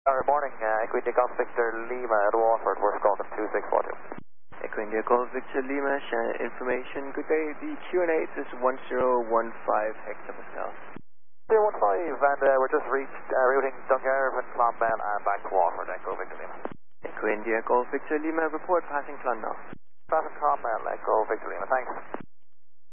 Morning, Equindia Golf Victor Lima at Waterford, we're calling 2642. Equindia Golf Victor Lima, information. Good day, the QNH is 1015 hectopascal. 015, and we're just reached routing Dungarvan, Clonmel, and back to Waterford, Echo Victor Lima. Equindia Golf Victor Lima, report passing Clonmel. Passing Clonmel, Echo Victor Lima, thanks.